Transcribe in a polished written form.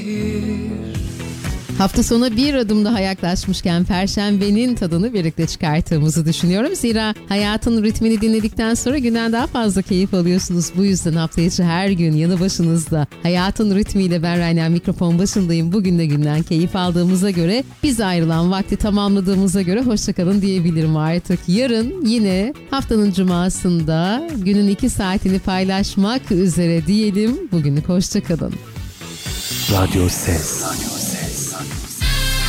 Hafta sonu bir adım daha yaklaşmışken Perşembenin tadını birlikte çıkarttığımızı düşünüyorum. Zira hayatın ritmini dinledikten sonra günden daha fazla keyif alıyorsunuz. Bu yüzden hafta içi her gün yanı başınızda hayatın ritmiyle ben Rayna mikrofon başındayım. Bugün de günden keyif aldığımıza göre, biz ayrılan vakti tamamladığımıza göre hoşçakalın diyebilirim artık. Yarın yine haftanın cumasında günün 2 saatini paylaşmak üzere diyelim. Bugünlük hoşçakalın. Radyo Ses.